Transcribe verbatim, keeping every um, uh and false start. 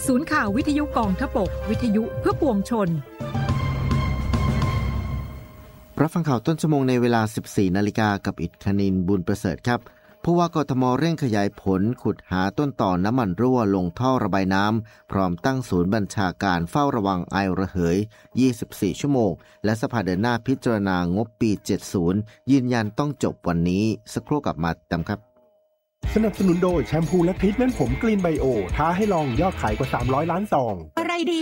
ศูนย์ข่าววิทยุกองทพบกวิทยุเพื่อปวงชนรับฟังข่าวต้นชั่วโมงในเวลา สิบสี่นาฬิกา กับอิทคณินบุญประเสริฐครับผู้ว่ากทมเร่งขยายผลขุดหาต้นต่อน้ำมันรั่วลงท่อระบายน้ำพร้อมตั้งศูนย์บัญชาการเฝ้าระวังไอระเหยยี่สิบสี่ชั่วโมงและสภาเดินหน้าพิจารณางบปีเจ็ดสิบยืนยันต้องจบวันนี้สักครู่กลับมาตามครับสนับสนุนโดยแชมพูและทรีทเมนต์ผมกรีนไบโอท้าให้ลองยอดขายกว่าสามร้อยล้านซองอะไรดี